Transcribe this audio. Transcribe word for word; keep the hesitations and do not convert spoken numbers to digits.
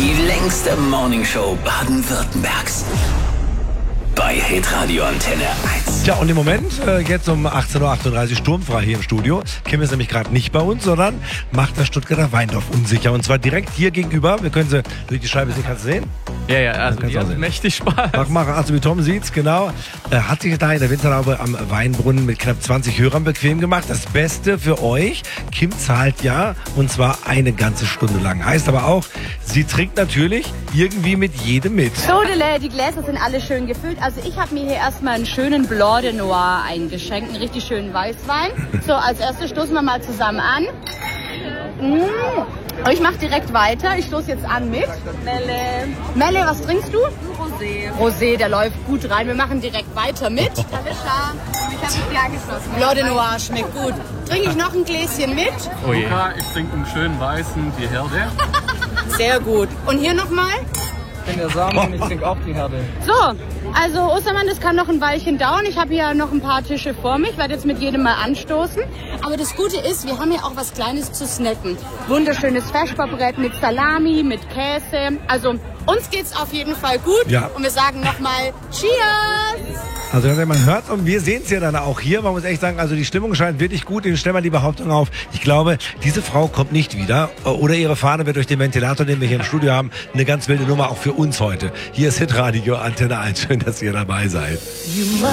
Die längste Morningshow Baden-Württembergs. Bei Hitradio Antenne eins. Tja, und im Moment, äh, jetzt um achtzehn Uhr achtunddreißig sturmfrei hier im Studio. Kim ist nämlich gerade nicht bei uns, sondern macht das Stuttgarter Weindorf unsicher. Und zwar direkt hier gegenüber. Wir können sie durch die Scheibe sehen. Kannst du sehen? Ja, ja, also die hat mächtig Spaß. Mach mal, also wie Tom sieht's, genau. Äh, hat sich da in der Winterlaube am Weinbrunnen mit knapp zwanzig Hörern bequem gemacht. Das Beste für euch, Kim zahlt ja, und zwar eine ganze Stunde lang. Heißt aber auch, sie trinkt natürlich irgendwie mit jedem mit. Sodele, die Gläser sind alle schön gefüllt. Also ich habe mir hier erstmal einen schönen Blanc de Noir eingeschenkt, einen richtig schönen Weißwein. So, als erstes stoßen wir mal zusammen an. Mmh. Ich mache direkt weiter. Ich stoße jetzt an mit Melle. Melle, was trinkst du? Rosé. Rosé, der läuft gut rein. Wir machen direkt weiter mit. Ich habe mich angeschlossen. Blanc de Noir schmeckt gut. Trinke ich noch ein Gläschen mit? Oh je. Ich trinke einen schönen weißen, die Herde. Sehr gut. Und hier nochmal? Ich bin der Samen und ich trinke auch die Herde. So, also Ostermann, das kann noch ein Weilchen dauern. Ich habe hier noch ein paar Tische vor mich. Ich werde jetzt mit jedem mal anstoßen. Aber das Gute ist, wir haben hier auch was Kleines zu snacken. Wunderschönes Feschbarbrett mit Salami, mit Käse. Also uns geht's auf jeden Fall gut. Ja. Und wir sagen nochmal Cheers! Also man hört und wir sehen es ja dann auch hier. Man muss echt sagen, also die Stimmung scheint wirklich gut. Ich stelle mal die Behauptung auf. Ich glaube, diese Frau kommt nicht wieder. Oder ihre Fahne wird durch den Ventilator, den wir hier im Studio haben, eine ganz wilde Nummer auch für uns heute. Hier ist Hitradio Antenne eins. Schön, dass ihr dabei seid.